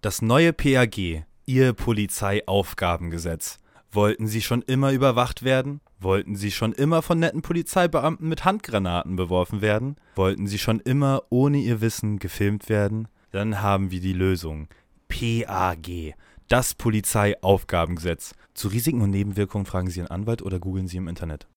Das neue PAG, Ihr Polizeiaufgabengesetz. Wollten Sie schon immer überwacht werden? Wollten Sie schon immer von netten Polizeibeamten mit Handgranaten beworfen werden? Wollten Sie schon immer ohne Ihr Wissen gefilmt werden? Dann haben wir die Lösung. PAG, das Polizeiaufgabengesetz. Zu Risiken und Nebenwirkungen fragen Sie Ihren Anwalt oder googeln Sie im Internet.